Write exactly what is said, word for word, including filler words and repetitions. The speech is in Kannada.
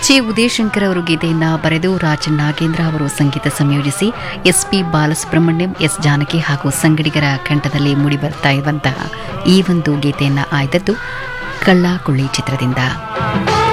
ಚಿ ಉದಯಶಂಕರ್ ಅವರು ಗೀತೆಯನ್ನು ಬರೆದು ರಾಜನ್ ನಾಗೇಂದ್ರ ಅವರು ಸಂಗೀತ ಸಂಯೋಜಿಸಿ S P Balasubrahmanyam, S Janaki ಹಾಗೂ ಸಂಗಡಿಗರ ಕಂಠದಲ್ಲಿ ಮೂಡಿಬರ್ತಾ ಇರುವಂತಹ ಈ ಒಂದು ಗೀತೆಯನ್ನು ಆಯ್ದದ್ದು ಕಳ್ಳ ಕುಳ್ಳಿ ಚಿತ್ರದಿಂದ.